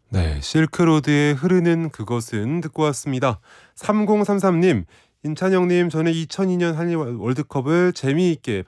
네, 실크로드에 흐르는 그것은 듣고 왔습니다. 3033님, 임찬영님, 저는 2002년 한일 월드컵을 재미있게